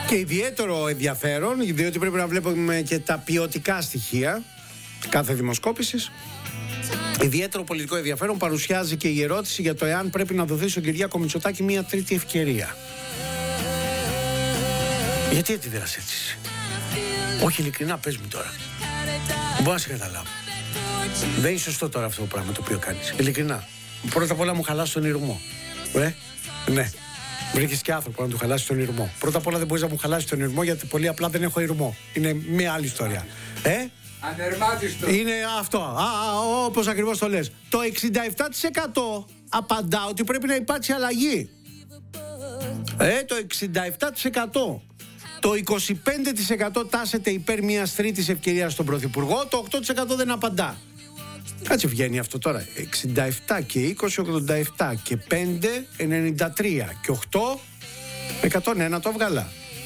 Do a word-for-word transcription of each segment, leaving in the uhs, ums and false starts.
Και ιδιαίτερο ενδιαφέρον, διότι πρέπει να βλέπουμε και τα ποιοτικά στοιχεία κάθε δημοσκόπησης. Ιδιαίτερο πολιτικό ενδιαφέρον παρουσιάζει και η ερώτηση για το εάν πρέπει να δοθεί στον Κυριάκο Μητσοτάκη μια τρίτη ευκαιρία. Γιατί αντιδράς έτσι? Όχι, ειλικρινά, πες μου τώρα. Μπορώ να σε καταλάβω. Δεν είναι σωστό τώρα αυτό το πράγμα το οποίο κάνεις. Ειλικρινά. Πρώτα απ' όλα μου χαλάς τον ηρμό. Ε, ναι. Βρήκες και άνθρωπο να του χαλάσει τον ηρμό. Πρώτα απ' όλα δεν μπορείς να μου χαλάσει τον ηρμό, γιατί πολύ απλά δεν έχω ηρμό. Είναι μια άλλη ιστορία. Ε? Ανερμάτιστο. Είναι αυτό. Α, όπως ακριβώς το λες. Το εξήντα επτά τοις εκατό απαντά ότι πρέπει να υπάρξει αλλαγή. Ε, το εξήντα επτά τοις εκατό. Το είκοσι πέντε τοις εκατό τάσεται υπέρ μιας τρίτης ευκαιρίας στον Πρωθυπουργό. Το οκτώ τοις εκατό δεν απαντά. Κάτσε, βγαίνει αυτό τώρα. εξήντα επτά και είκοσι, ογδόντα επτά και πέντε, ενενήντα τρία και οκτώ, εκατόν ένα, το έβγαλα.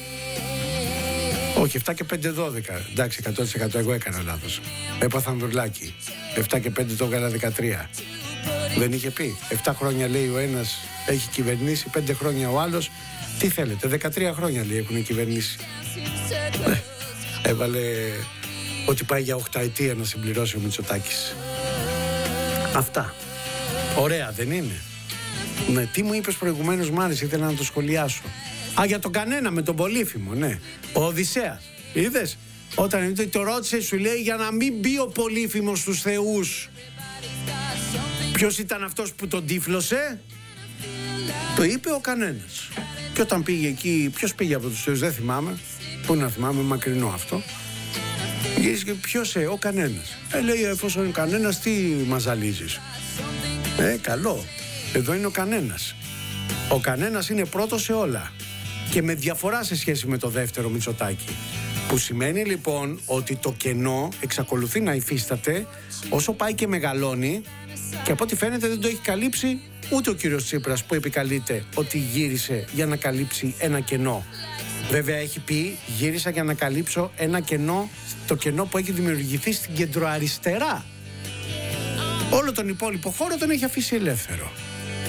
Όχι, επτά και πέντε, δώδεκα. Εντάξει, εκατό τοις εκατό εγώ έκανα λάθος. Έπαθα ανδρουλάκι. επτά και πέντε το έβγαλα δεκατρία. Δεν είχε πει. επτά χρόνια λέει ο ένας έχει κυβερνήσει, πέντε χρόνια ο άλλος. Τι θέλετε, δεκατρία χρόνια λέει έχουν κυβερνήσει. Ε, έβαλε ότι πάει για οχταετία να συμπληρώσει ο Μητσοτάκης. Αυτά. Ωραία, δεν είναι? Ναι, τι μου είπες προηγουμένως, μ' άρεσε, ήθελα να το σχολιάσω. Α, για τον κανένα με τον Πολύφημο, ναι. Ο Οδυσσέας. Είδες? Όταν το ρώτησε, σου λέει, για να μην μπει ο Πολύφημος στους θεούς. Ποιος ήταν αυτός που τον τύφλωσε? Το είπε ο κανένας. Και όταν πήγε εκεί, ποιος πήγε από τους θεούς, δεν θυμάμαι. Πού να θυμάμαι, μακρινό αυτό. Γύρισε και ποιος, ε, ο κανένας. Ε, λέει, εφόσον είναι ο κανένας, τι μας ζαλίζεις? Ε, καλό. Εδώ είναι ο κανένας. Ο κανένας είναι πρώτος σε όλα. Και με διαφορά σε σχέση με το δεύτερο Μητσοτάκη. Που σημαίνει λοιπόν ότι το κενό εξακολουθεί να υφίσταται όσο πάει και μεγαλώνει, και από ό,τι φαίνεται δεν το έχει καλύψει ούτε ο κύριος Τσίπρας, που επικαλείται ότι γύρισε για να καλύψει ένα κενό. Βέβαια έχει πει, γύρισα για να καλύψω ένα κενό, το κενό που έχει δημιουργηθεί στην κεντροαριστερά. Όλο τον υπόλοιπο χώρο τον έχει αφήσει ελεύθερο.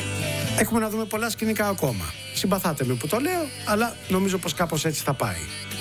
Έχουμε να δούμε πολλά σκηνικά ακόμα. Συμπαθάτε με που το λέω, αλλά νομίζω πως κάπως έτσι θα πάει.